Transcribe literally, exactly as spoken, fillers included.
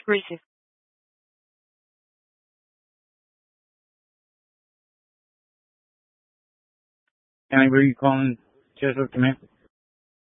Exclusive. County, where are you calling? Just come in.